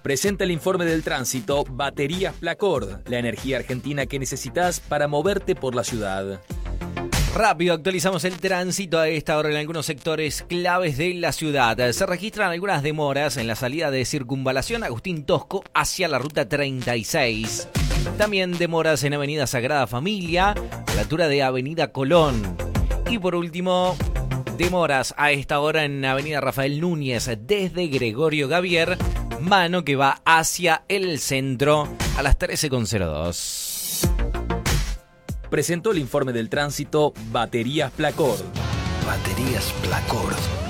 Presenta el informe del tránsito Baterías Placord, la energía argentina que necesitas para moverte por la ciudad. Rápido, actualizamos el tránsito a esta hora en algunos sectores claves de la ciudad. Se registran algunas demoras en la salida de Circunvalación Agustín Tosco hacia la ruta 36. También demoras en Avenida Sagrada Familia, a la altura de Avenida Colón. Y por último, demoras a esta hora en Avenida Rafael Núñez desde Gregorio Gavier, mano que va hacia el centro a las 13:02. Presentó el informe del tránsito Baterías Placord. Baterías Placord.